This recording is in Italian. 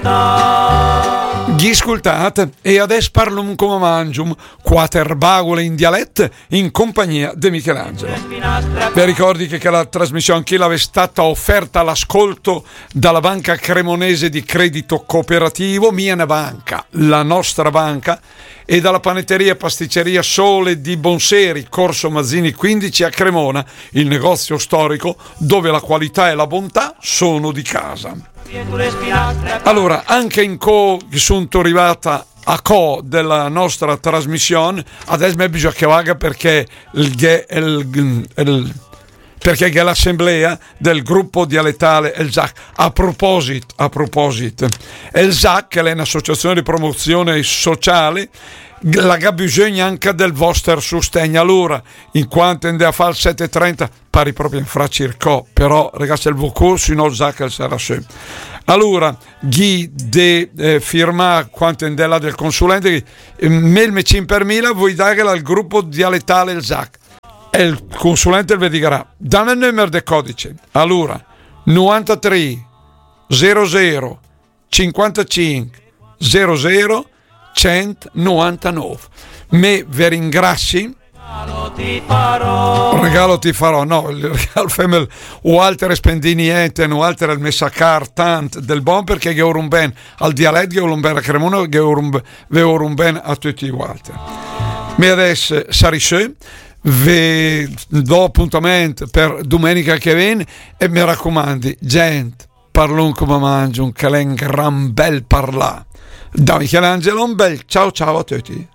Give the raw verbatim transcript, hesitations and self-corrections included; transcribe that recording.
Gli ascoltate e adesso parlo come mangium quater bagole in dialetto in compagnia di Michelangelo. Vi ricordi che, che la trasmissione chi l'aveva stata offerta all'ascolto dalla banca cremonese di credito cooperativo Miena Banca, la nostra banca, e dalla panetteria e pasticceria Sole di Bonseri, Corso Mazzini quindici a Cremona, il negozio storico dove la qualità e la bontà sono di casa. Allora, anche in co sono arrivata a co della nostra trasmissione, adesso mi bisogna che vada perché il, il, il perché è l'assemblea del gruppo dialettale El Z A C. A proposito, a proposito, El Z A C, che è un'associazione di promozione sociale, la ha bisogno anche del vostro sostegno. Allora, in quanto andate a fare il sette e trenta, pari proprio in fra circo, però ragazzi il vocale sino al Z A C sarà sempre. Allora, chi de eh, firma quanto in là del consulente, eh, mil per mila vuoi dare al gruppo dialettale El Z A C. E il consulente vi dirà, dammi il numero del codice. Allora, novantatré zero zero cinquantacinque zero zero centonovantanove. Me vi ringrazio. Regalo ti farò, no, il regalo femel o altre spendi niente, o altre il messacar tant del buon, perché che un ben al dialetto, che un ben a Cremona, che un ben a tutti gli altri. Me adesso sarisce. Vi do appuntamento per domenica che viene e mi raccomandi, gente, parlon come mangio, che è un gran bel parla. Da Michelangelo, un bel ciao ciao a tutti.